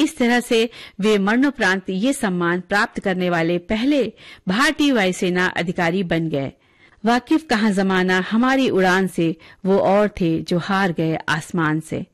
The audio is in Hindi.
इस तरह से वे मरणोपरांत ये सम्मान प्राप्त करने वाले पहले भारतीय वायुसेना अधिकारी बन गए। वाकिफ कहाँ जमाना हमारी उड़ान से, वो और थे जो हार गए आसमान से।